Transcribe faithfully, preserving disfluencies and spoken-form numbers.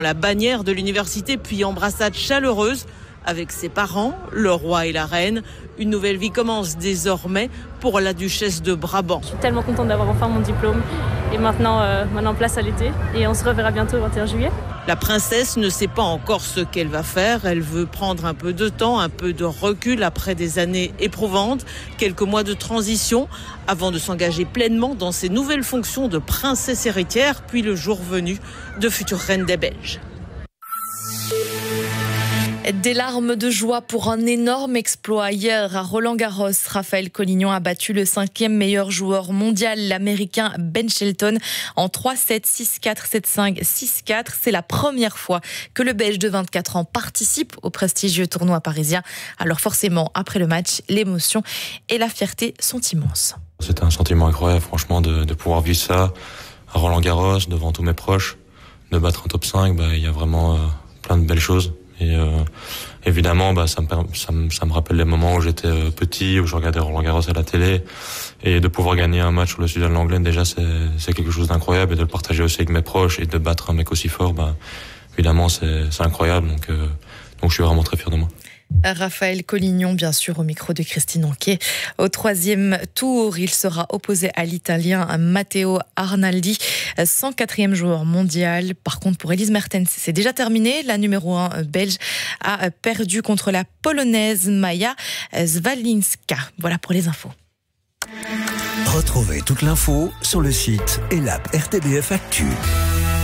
La bannière de l'université, puis embrassade chaleureuse avec ses parents, le roi et la reine. Une nouvelle vie commence désormais pour la duchesse de Brabant. Je suis tellement contente d'avoir enfin mon diplôme et maintenant, euh, maintenant place à l'été et on se reverra bientôt le vingt et un juillet. La princesse ne sait pas encore ce qu'elle va faire. Elle veut prendre un peu de temps, un peu de recul après des années éprouvantes, quelques mois de transition avant de s'engager pleinement dans ses nouvelles fonctions de princesse héritière, puis le jour venu de future reine des Belges. Des larmes de joie pour un énorme exploit. Hier, à Roland-Garros, Raphaël Collignon a battu le cinquième meilleur joueur mondial, l'Américain Ben Shelton, en trois sept, six quatre, sept cinq, six quatre. C'est la première fois que le Belge de vingt-quatre ans participe au prestigieux tournoi parisien. Alors forcément, après le match, l'émotion et la fierté sont immenses. C'était un sentiment incroyable, franchement, de, de pouvoir vivre ça à Roland-Garros, devant tous mes proches, de battre un top cinq. Bah, il y a vraiment euh, plein de belles choses. Et euh, évidemment, bah, ça, me, ça, me, ça me rappelle les moments où j'étais euh, petit, où je regardais Roland-Garros à la télé. Et de pouvoir gagner un match sur le Suzanne Lenglen, déjà, c'est, c'est quelque chose d'incroyable. Et de le partager aussi avec mes proches et de battre un mec aussi fort, bah, évidemment, c'est, c'est incroyable. Donc, euh, donc je suis vraiment très fier de moi. Raphaël Collignon, bien sûr, au micro de Christine Anquet. Au troisième tour, il sera opposé à l'Italien Matteo Arnaldi, cent quatrième joueur mondial. Par contre, pour Elise Mertens, c'est déjà terminé. La numéro un belge a perdu contre la Polonaise Maja Swalinska. Voilà pour les infos. Retrouvez toute l'info sur le site et l'app R T B F Actu.